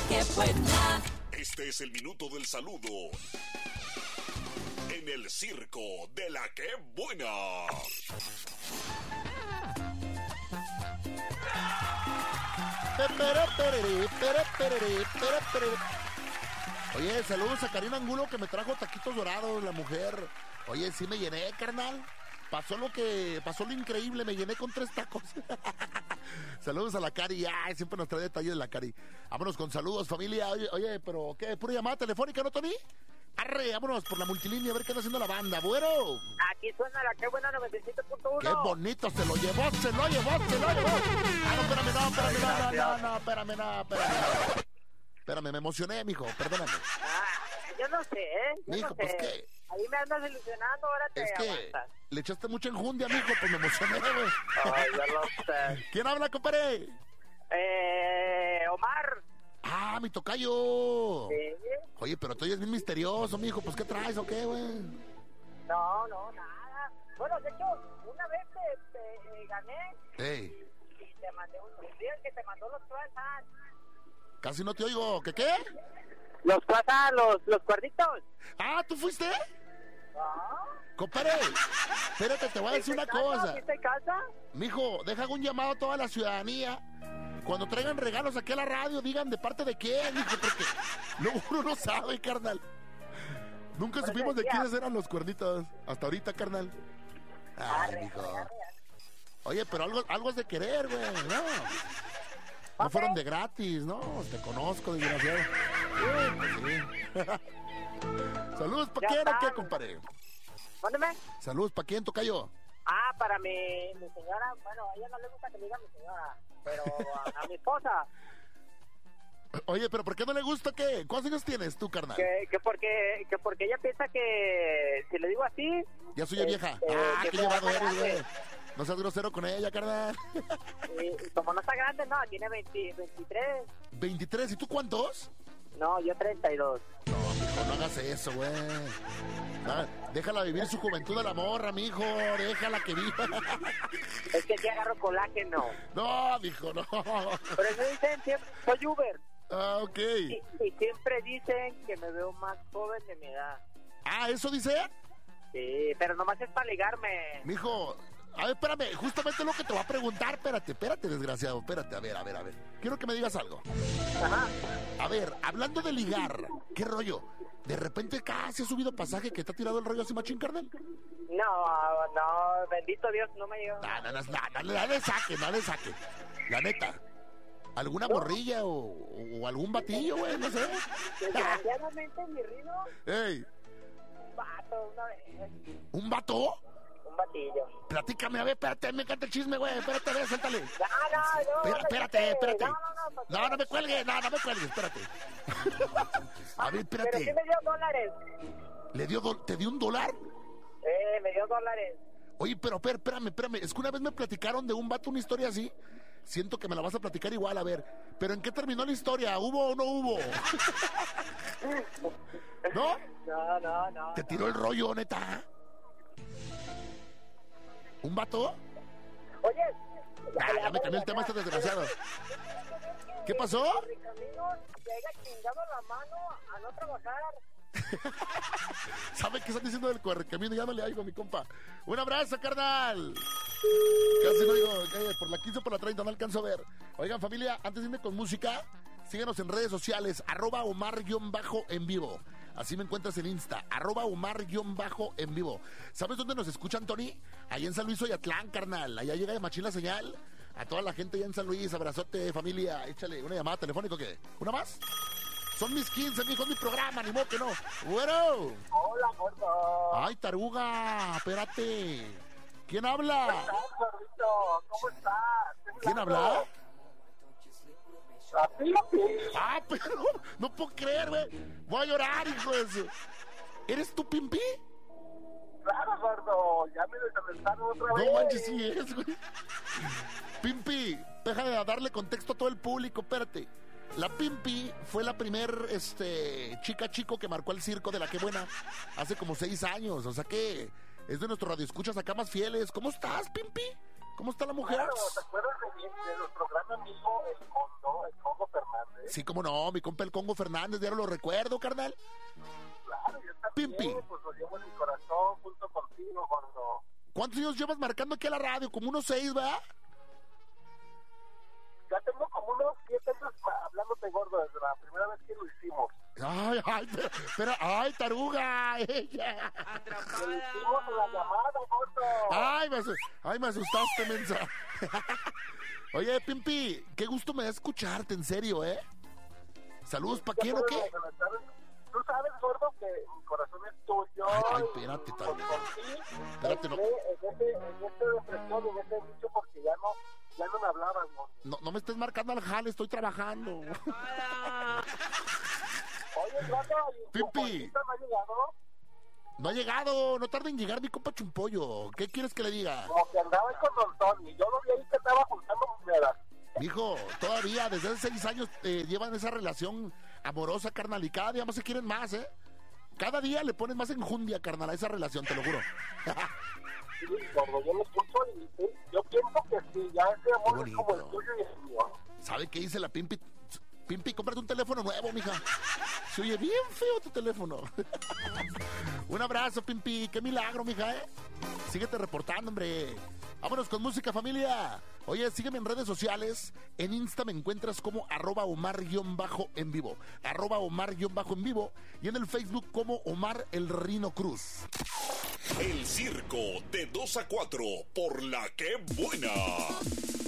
que buena. Este es el minuto del saludo en el circo de la que buena. Oye, saludos a Karina Angulo que me trajo taquitos dorados, la mujer. Oye, sí me llené, carnal. Pasó lo increíble, me llené con 3 tacos. Saludos a la Cari, ay, siempre nos trae detalles de la Cari. Vámonos con saludos, familia. Oye, pero ¿qué? ¿Pura llamada telefónica, no, Tony? Arre, vámonos por la multilínea a ver qué está haciendo la banda, bueno. Aquí suena la que buena 97.1. Qué bonito, se lo llevó. Ah, no, espérame. Espérame, me emocioné, mijo, perdóname. Yo no sé, Mijo, no pues sé. qué. Ahí me andas ilusionando, ahora te Es que aguantas. le echaste mucha enjundia, mijo, pues me emocioné, güey. Ay, yo lo sé. ¿Quién habla, compadre? Omar. Ah, mi tocayo. Sí. Oye, pero tú eres bien misterioso, mijo, pues ¿qué traes o qué, güey? No, nada. Bueno, de hecho, una vez te gané Ey, y te mandé un día que te mandó los croissants. casi no te oigo, ¿qué? Los croissants, los cuerditos. Ah, ¿tú fuiste? ¿Ah? Compadre, espérate, te voy a decir una cosa. ¿Viste casa? Mijo, deja un llamado a toda la ciudadanía. Cuando traigan regalos aquí a la radio, digan de parte de quién, mijo, porque luego uno no sabe, carnal. Nunca supimos de quiénes eran los cuernitos. Hasta ahorita, carnal. Ay, mijo. Oye, pero algo es de querer, güey, ¿no? No fueron de gratis, ¿no? Te conozco, desgraciado. Sí. Saludos, ¿pa' quién o qué, compadre? Mándeme. Saludos, ¿pa' quién, tocayo? Ah, para mi señora, bueno, a ella no le gusta que me diga mi señora, pero a mi esposa. Oye, pero ¿por qué no le gusta qué? ¿Cuántos años tienes tú, carnal? Que porque ella piensa que si le digo así... Ya soy vieja. Qué llevado eres, güey. No seas grosero con ella, carnal. Y como no está grande, no, tiene 23. 23, ¿y tú cuántos? No, yo 32. No, mijo, no hagas eso, güey. Déjala vivir su juventud a la morra, mijo. Déjala que viva. Es que ya agarro colágeno. No, mijo, no. Por eso dicen siempre, soy Uber. Ah, ok. Y siempre dicen que me veo más joven de mi edad. Ah, ¿eso dice? Sí, pero nomás es para ligarme. Mijo, a ver, espérame, justamente lo que te voy a preguntar. Espérate, desgraciado. Espérate, a ver. Quiero que me digas algo. Ajá. A ver, hablando de ligar, ¿qué rollo? De repente casi ha subido pasaje que te ha tirado el rollo así machín, carnal. No, bendito Dios, no me llegó. No le saque. La neta. ¿Alguna morrilla o algún batillo, güey? No sé. Desgraciadamente, mi rino. ¡Ey! Un vato, una vez. ¿Un vato? Un batillo. Platícame, a ver, espérate, me encanta el chisme, güey. Espérate, a ver, suéltale. No. Espérate. No, No me cuelgues, espérate. A ver, espérate. Pero sí me dio dólares. ¿Te dio $1? Me dio dólares. Oye, pero espérame. Es que una vez me platicaron de un vato una historia así. Siento que me la vas a platicar igual, a ver. ¿Pero en qué terminó la historia? ¿Hubo o no hubo? ¿No? No. ¿Te tiró el rollo, neta? ¿Un vato? Oye. Ya me cambió el tema este desgraciado. ¿Qué pasó? Camino, que haya chingado la mano a no trabajar. ¿Sabe qué están diciendo del correcamino? Ya no le oigo, mi compa. Un abrazo, carnal. Casi no oigo, por la 15 o por la 30, no alcanzo a ver. Oigan, familia, antes de irme con música, síguenos en redes sociales, @Omar_en vivo. Así me encuentras en Insta, @Omar_en vivo. ¿Sabes dónde nos escuchan, Tony? Allá en San Luis Oyatlán, carnal. Allá llega de machín la señal. A toda la gente allá en San Luis, abrazote, familia. Échale una llamada telefónica, ¿qué? ¿Una más? Son mis 15, mijo, es mi programa, ni modo que no. Bueno. Hola, gordo. Ay, taruga, espérate. ¿Quién habla? ¿Cómo estás, gordito? ¿Cómo estás? ¿Quién habla? La Pimpi. Ah, pero no puedo creer, güey. Voy a llorar, hijo de eso. ¿Eres tú, Pimpi? Claro, gordo. Ya me desarrestaron otra vez. No manches, sí es, güey. Pimpi, deja de darle contexto a todo el público, espérate. La Pimpi fue la primer chico que marcó el circo de la que buena hace como 6 años. O sea que es de nuestros radioescuchas acá más fieles. ¿Cómo estás, Pimpi? ¿Cómo está la mujer? Claro, ¿te acuerdas de nuestro gran amigo el Congo Fernández? Sí, cómo no, mi compa el Congo Fernández, ya no lo recuerdo, carnal. Claro, yo también, Pimpi. pues lo llevo en mi corazón junto contigo, gordo. ¿Cuántos años llevas marcando aquí a la radio? Como unos 6, ¿va? Ya tengo como unos 7 años hablándote, gordo, desde la primera vez que lo hicimos. Ay, pero, ay, taruga. Ella. Lo hicimos en la llamada, gordo. Ay, me asustaste, mensa. Oye, Pimpi, qué gusto me da escucharte, en serio, ¿eh? Saludos, ¿pa' quién o qué? Tú sabes, gordo, que mi corazón es tuyo. Ay, espérate, por ti, espérate, no. En ese depresión, en ese bicho, porque ya no me hablaban, gordo. No me estés marcando al jale, estoy trabajando. Oye, gordo, ¿y tu Pimpi. Juanita no ha llegado? No ha llegado, no tarda en llegar mi compa Chumpollo. ¿Qué quieres que le diga? Como que andaba ahí con Don Tony. Yo lo vi ahí que estaba juntando monedas. Mijo, todavía desde hace 6 años llevan esa relación amorosa, carnal, y cada día más se quieren más, ¿eh? Cada día le pones más enjundia, carnal, a esa relación, te lo juro. Sí, gordo, yo lo escucho y yo pienso que sí, ya ese amor Qué es como el bonito. tuyo y el mío. ¿Sabe qué dice la Pimpi? Pimpi, cómprate un teléfono nuevo, mija. Se oye bien feo tu teléfono. Un abrazo, Pimpi. Qué milagro, mija, ¿eh? Síguete reportando, hombre. Vámonos con música, familia. Oye, sígueme en redes sociales. En Insta me encuentras como @Omar_en vivo. @Omar_en vivo. Y en el Facebook como Omar el Rino Cruz. El circo de 2 a 4 por La Que Buena.